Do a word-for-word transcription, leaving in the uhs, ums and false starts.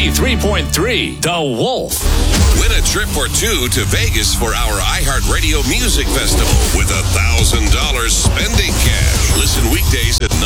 ninety-three point three, The Wolf. Win a trip or two to Vegas for our iHeartRadio Music Festival with a one thousand dollars spending cash. Listen weekdays at